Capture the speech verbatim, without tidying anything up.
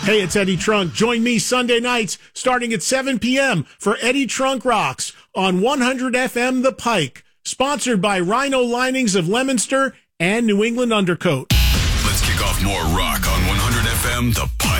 Hey, it's Eddie Trunk. Join me Sunday nights starting at seven p.m. for Eddie Trunk Rocks on one hundred F M The Pike. Sponsored by Rhino Linings of Leominster and New England Undercoat. Let's kick off more rock on one hundred F M The Pike.